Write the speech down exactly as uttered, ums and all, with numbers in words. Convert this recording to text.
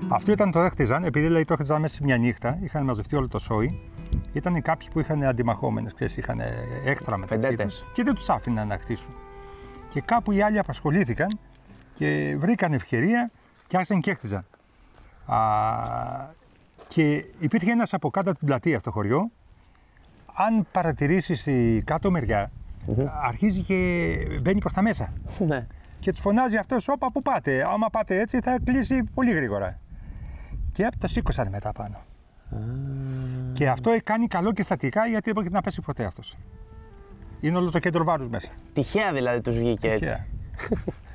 Αυτό ήταν το έχτιζαν, επειδή δηλαδή, το έχτιζαν μέσα σε μια νύχτα, είχαν μαζευτεί όλο το σόι. Ήταν κάποιοι που είχαν αντιμαχόμενες, ξέρεις, είχαν έχθρα μεταξύ τους και δεν τους άφηναν να χτίσουν. Και κάπου οι άλλοι απασχολήθηκαν και βρήκαν ευκαιρία και άρχισαν και έχτιζαν. Α, και υπήρχε ένας από κάτω από την πλατεία στο χωριό. Αν παρατηρήσεις τη κάτω μεριά, mm-hmm. αρχίζει και μπαίνει προς τα μέσα. Ναι. Και τους φωνάζει αυτός, όπα, πού πάτε, άμα πάτε έτσι θα κλείσει πολύ γρήγορα. Και το σήκωσαν μετά πάνω. Mm. Και αυτό κάνει καλό και στατικά γιατί δεν πρόκειται να πέσει ποτέ αυτός. Είναι όλο το κέντρο βάρους μέσα. Τυχαία δηλαδή τους βγήκε Τυχαία. έτσι.